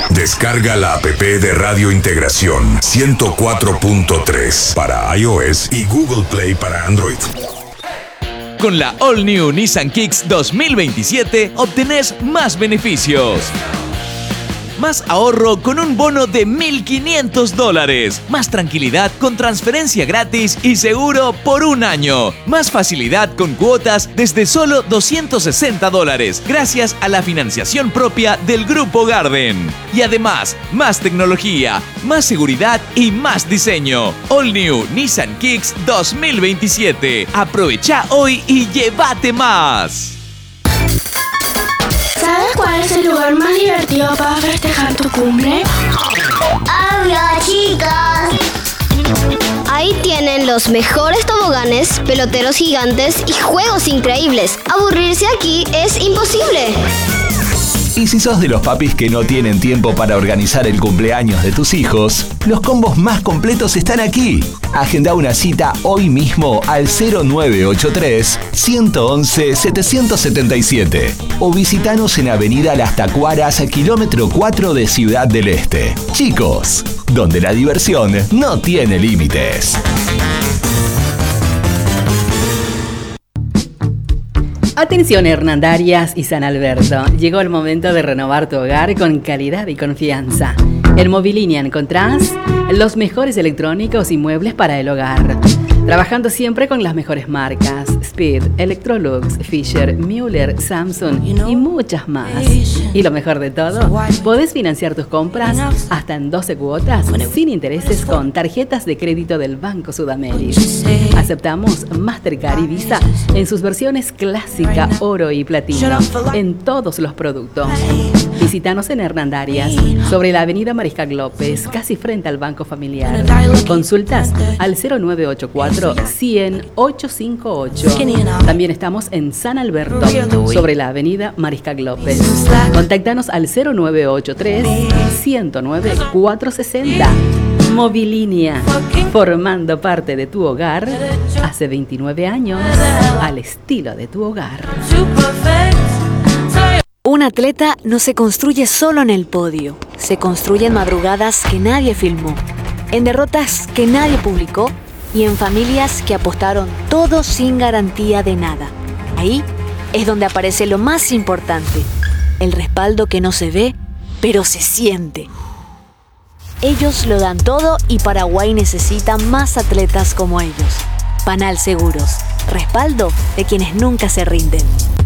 Descarga la app de Radio Integración 104.3 para iOS y Google Play para Android. Con la All New Nissan Kicks 2027 obtenés más beneficios. Más ahorro con un bono de $1.500. Más tranquilidad con transferencia gratis y seguro por un año. Más facilidad con cuotas desde solo $260 gracias a la financiación propia del Grupo Garden. Y además, más tecnología, más seguridad y más diseño. All New Nissan Kicks 2027. Aprovecha hoy y llévate más. ¿Sabes cuál es el lugar más divertido para festejar tu cumple? ¡Obvio, chicos! Ahí tienen los mejores toboganes, peloteros gigantes y juegos increíbles. Aburrirse aquí es imposible. Y si sos de los papis que no tienen tiempo para organizar el cumpleaños de tus hijos, los combos más completos están aquí. Agenda una cita hoy mismo al 0983 111 777 o visitanos en Avenida Las Tacuaras, kilómetro 4 de Ciudad del Este. Chicos, donde la diversión no tiene límites. Atención Hernandarias y San Alberto, llegó el momento de renovar tu hogar con calidad y confianza. En Mobilinia encontrás los mejores electrónicos y muebles para el hogar. Trabajando siempre con las mejores marcas, Speed, Electrolux, Fisher, Müller, Samsung y muchas más. Y lo mejor de todo, podés financiar tus compras hasta en 12 cuotas sin intereses con tarjetas de crédito del Banco Sudamérica. Aceptamos Mastercard y Visa en sus versiones clásica, oro y platino en todos los productos. Visítanos en Hernandarias, sobre la avenida Mariscal López, casi frente al Banco Familiar. Consultas al 0984 100 858. También estamos en San Alberto, sobre la avenida Mariscal López. Contáctanos al 0983 109 460. Mobilinia, formando parte de tu hogar hace 29 años, al estilo de tu hogar. Un atleta no se construye solo en el podio, se construye en madrugadas que nadie filmó, en derrotas que nadie publicó y en familias que apostaron todo sin garantía de nada. Ahí es donde aparece lo más importante, el respaldo que no se ve, pero se siente. Ellos lo dan todo y Paraguay necesita más atletas como ellos. Panal Seguros, respaldo de quienes nunca se rinden.